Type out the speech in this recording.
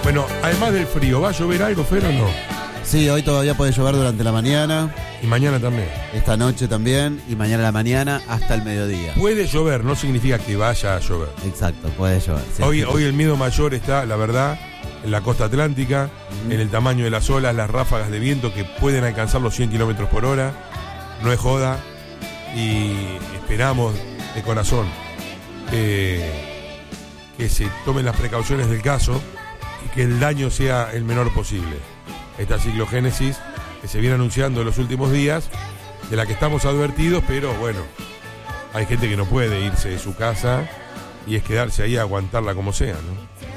Bueno, además del frío, ¿va a llover algo, Fer, o no? Sí, hoy todavía puede llover durante la mañana, Y mañana también. esta noche también, y mañana a la mañana hasta el mediodía. Puede llover, no significa que vaya a llover. Exacto, puede llover. Sí. Hoy el miedo mayor está, la verdad, en la costa atlántica, en el tamaño de las olas, las ráfagas de viento que pueden alcanzar los 100 kilómetros por hora. No es joda. Y esperamos de corazón que se tomen las precauciones del caso y que el daño sea el menor posible. Esta ciclogénesis que se viene anunciando en los últimos días, de la que estamos advertidos, pero bueno, hay gente que no puede irse de su casa y es quedarse ahí a aguantarla como sea, ¿no?